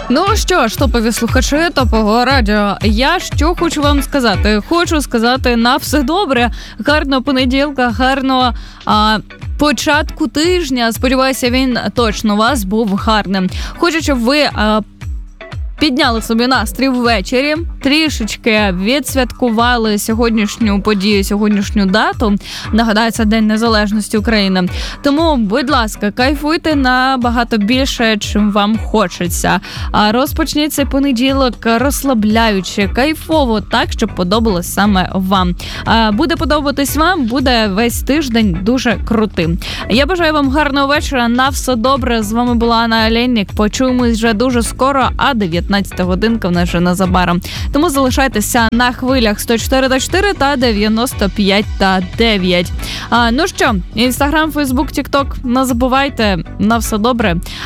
Ну що ж, топові слухачі Топового радіо, я що хочу вам сказати? Хочу сказати на все добре, гарного понеділка, гарного початку тижня. Сподіваюся, він точно у вас був гарним. Хочу, щоб ви підняли собі настрій ввечері, трішечки відсвяткували сьогоднішню подію, сьогоднішню дату. Нагадаю, це День Незалежності України. Тому, будь ласка, кайфуйте набагато більше, чим вам хочеться. Розпочніть цей понеділок розслабляючи, кайфово, так, щоб подобалось саме вам. Буде подобатись вам, буде весь тиждень дуже крутим. Я бажаю вам гарного вечора, на все добре. З вами була Анна Оленник. Почуємось вже дуже скоро, а 19 годинка в нас вже незабаром. Тому залишайтеся на хвилях 104.4 та 95.9. Ну що, Інстаграм, Фейсбук, Тікток, не забувайте. На все добре.